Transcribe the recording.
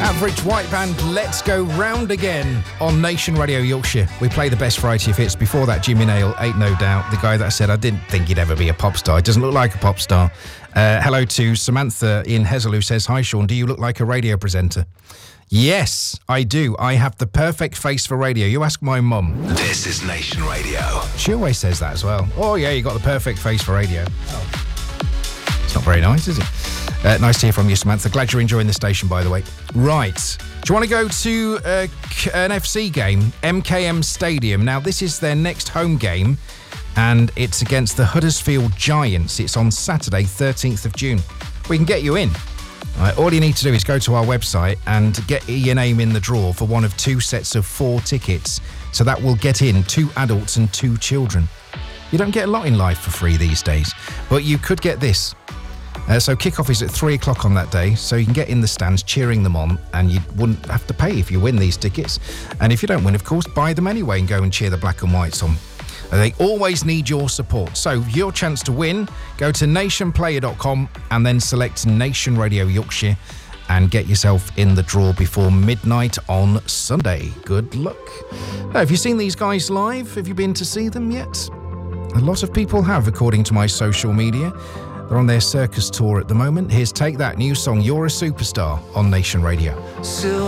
Average White Band, Let's Go Round Again on Nation Radio Yorkshire. We play the best variety of hits. Before that, Jimmy Nail, Ain't No Doubt, the guy that said I didn't think he'd ever be a pop star. He doesn't look like a pop star. Hello to Samantha in Hessel, who says, hi Sean, do you look like a radio presenter? Yes, I do. I have the perfect face for radio. You ask my mum. This is Nation Radio. She always says that as well. Oh yeah, you got the perfect face for radio. Oh. It's not very nice, is it? Nice to hear from you, Samantha. Glad you're enjoying the station, by the way. Right. Do you want to go to an FC game, MKM Stadium? Now, this is their next home game, and it's against the Huddersfield Giants. It's on Saturday, 13th of June. We can get you in. All you need to do is go to our website and get your name in the draw for one of 2 sets of 4 tickets. So that will get in 2 adults and 2 children. You don't get a lot in life for free these days, but you could get this. So kick-off is at 3 o'clock on that day, so you can get in the stands cheering them on, and you wouldn't have to pay if you win these tickets. And if you don't win, of course, buy them anyway and go and cheer the black and whites on. They always need your support. So your chance to win, go to nationplayer.com and then select Nation Radio Yorkshire and get yourself in the draw before midnight on Sunday. Good luck. Now, have you seen these guys live? Have you been to see them yet? A lot of people have, according to my social media. They're on their circus tour at the moment. Here's Take That, new song, You're a Superstar, on Nation Radio.